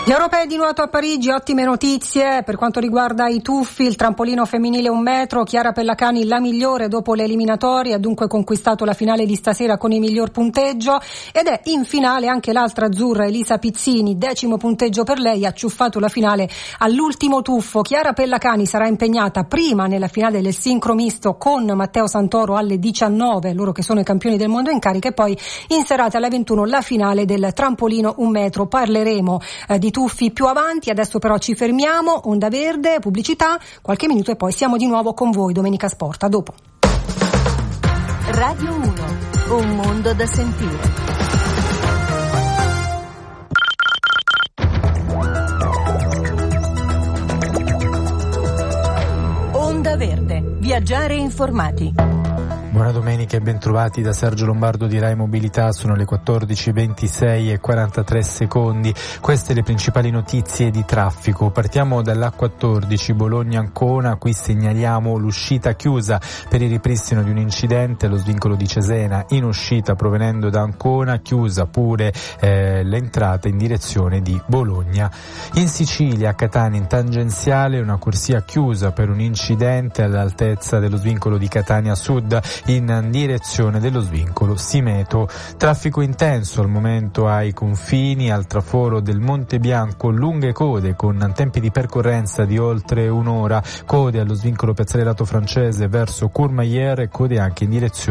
Gli europei di nuoto a Parigi, ottime notizie per quanto riguarda i tuffi, il trampolino femminile 1 metro, Chiara Pellacani la migliore dopo le eliminatorie, ha dunque conquistato la finale di stasera con il miglior punteggio ed è in finale anche l'altra azzurra Elisa Pizzini, 10° punteggio per lei, ha ciuffato la finale all'ultimo tuffo. Chiara Pellacani sarà impegnata prima nella finale del sincro misto con Matteo Santoro alle 19, loro che sono i campioni del mondo in carica, e poi in serata alle 21 la finale del trampolino 1 metro. Parleremo di tuffi più avanti, adesso però ci fermiamo, Onda Verde, pubblicità, qualche minuto e poi siamo di nuovo con voi. Domenica Sport, a dopo. Radio 1, un mondo da sentire. Onda Verde, viaggiare informati. Buona domenica e bentrovati da Sergio Lombardo di Rai Mobilità. Sono le 14:26 e 43 secondi. Queste le principali notizie di traffico. Partiamo dall'A14 Bologna-Ancona. Qui segnaliamo l'uscita chiusa per il ripristino di un incidente allo svincolo di Cesena in uscita provenendo da Ancona, chiusa pure l'entrata in direzione di Bologna. In Sicilia, a Catania in tangenziale, una corsia chiusa per un incidente all'altezza dello svincolo di Catania Sud in direzione dello svincolo Simeto. Traffico intenso al momento ai confini, al traforo del Monte Bianco, lunghe code con tempi di percorrenza di oltre un'ora, code allo svincolo Piazzale Lato Francese verso Courmayeur e code anche in direzione